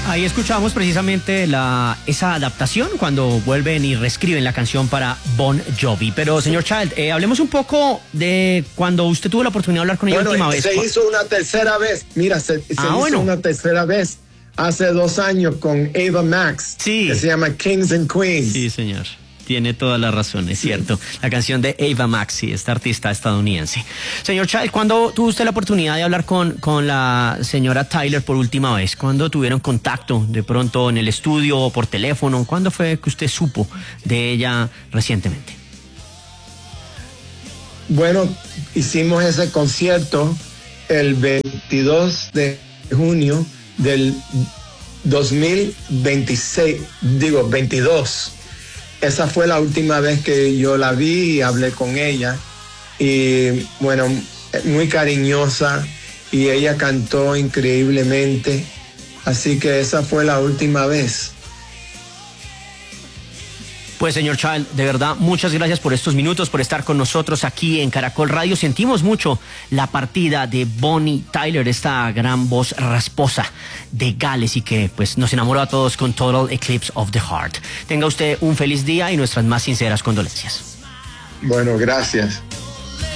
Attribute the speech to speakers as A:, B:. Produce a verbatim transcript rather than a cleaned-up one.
A: Ahí escuchamos precisamente la, esa adaptación cuando vuelven y reescriben la canción para Bon Jovi. Pero, señor Child, eh, hablemos un poco de cuando usted tuvo la oportunidad de hablar con ella
B: bueno,
A: la última vez.
B: Se hizo una tercera vez. Mira, se, se
A: ah,
B: hizo
A: bueno.
B: una tercera vez hace dos años con Ava Max.
A: Sí.
B: Que se llama Kings and Queens.
A: Sí, señor. Tiene toda la razón, es cierto. La canción de Ava Max, sí, esta artista estadounidense. Señor Child, ¿cuándo tuvo usted la oportunidad de hablar con, con la señora Tyler por última vez? ¿Cuándo tuvieron contacto? ¿De pronto en el estudio o por teléfono? ¿Cuándo fue que usted supo de ella recientemente?
B: Bueno, hicimos ese concierto el veintidós de junio del dos mil veintiséis, digo, veintidós. Esa fue la última vez que yo la vi y hablé con ella. Y bueno, muy cariñosa y ella cantó increíblemente. Así que esa fue la última vez.
A: Pues, señor Child, de verdad, muchas gracias por estos minutos, por estar con nosotros aquí en Caracol Radio. Sentimos mucho la partida de Bonnie Tyler, esta gran voz rasposa de Gales y que pues nos enamoró a todos con Total Eclipse of the Heart. Tenga usted un feliz día y nuestras más sinceras condolencias.
B: Bueno, gracias.